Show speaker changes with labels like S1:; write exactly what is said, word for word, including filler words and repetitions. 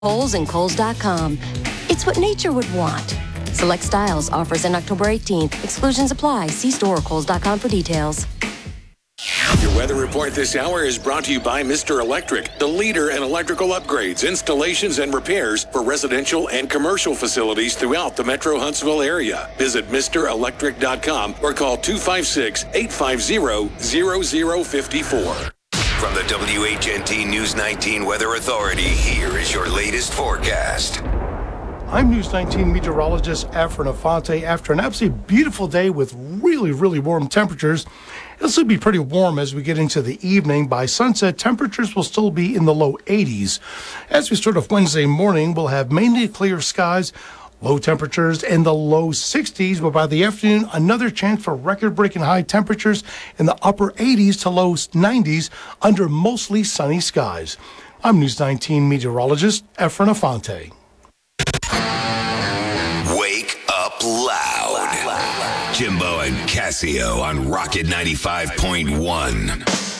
S1: Kohl's and Kohl's dot com. It's what nature would want. Select styles, offers in October eighteenth. Exclusions apply. See store or Kohl's dot com for details.
S2: Your weather report this hour is brought to you by Mister Electric, the leader in electrical upgrades, installations, and repairs for residential and commercial facilities throughout the Metro Huntsville area. Visit Mister Electric dot com or call two five six, eight five zero, zero zero five four.
S3: From the W H N T News nineteen Weather Authority, here is your latest forecast.
S4: I'm News nineteen meteorologist Efren Afante. After an absolutely beautiful day with really, really warm temperatures, it'll still be pretty warm as we get into the evening. By sunset, temperatures will still be in the low eighties. As we start off Wednesday morning, we'll have mainly clear skies, low temperatures in the low sixties, but by the afternoon, another chance for record-breaking high temperatures in the upper eighties to low nineties under mostly sunny skies. I'm News nineteen meteorologist Efren Afante.
S3: Wake up loud. Jimbo and Casio on Rocket ninety-five point one.